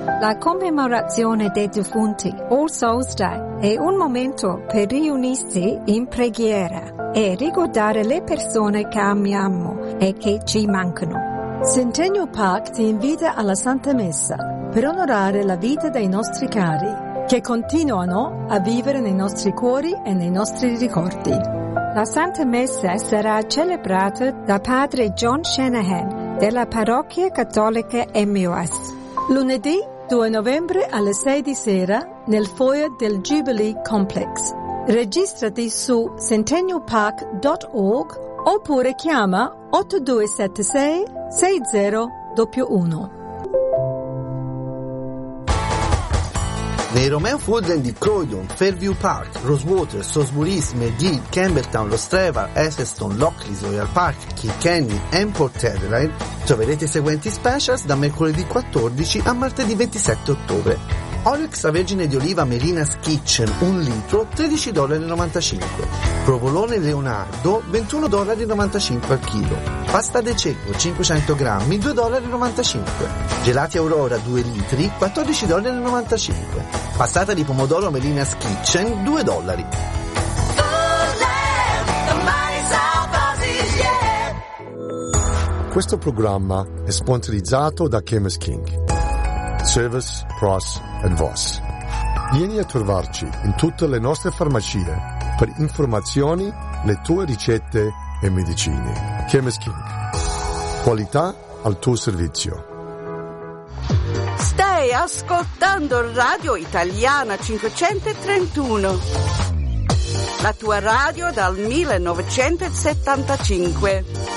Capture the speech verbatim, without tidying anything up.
La commemorazione dei defunti, All Souls Day, è un momento per riunirsi in preghiera e ricordare le persone che amiamo e che ci mancano. Centennial Park ti invita alla Santa Messa per onorare la vita dei nostri cari, che continuano a vivere nei nostri cuori e nei nostri ricordi. La Santa Messa sarà celebrata da padre John Shanahan della parrocchia cattolica M O S. Lunedì due novembre alle sei di sera nel foyer del Jubilee Complex. Registrati su centennial park dot org oppure chiama otto due sette sei sei zero uno uno. Nei Romeo Woodland di Croydon, Fairview Park, Rosewater, Salisbury, Medivh, Campbelltown, Lostreva, Eccleston, Lockleys, Royal Park, Kilkenny e Port Adelaide troverete i seguenti specials da mercoledì quattordici a martedì ventisette ottobre. Olio extravergine di oliva Melina's Kitchen un litro tredici dollari e novantacinque. Provolone Leonardo ventuno dollari e novantacinque al chilo. Pasta de cecco cinquecento grammi due dollari e novantacinque. Gelati Aurora due litri quattordici dollari e novantacinque. Passata di pomodoro Melina's Kitchen due dollari. Questo programma è sponsorizzato da Chemist King. Service, Price and Voss. Vieni a trovarci in tutte le nostre farmacie per informazioni, le tue ricette e medicine. Chemist King. Qualità al tuo servizio. Stai ascoltando Radio Italiana cinquecentotrentuno. La tua radio dal millenovecentosettantacinque.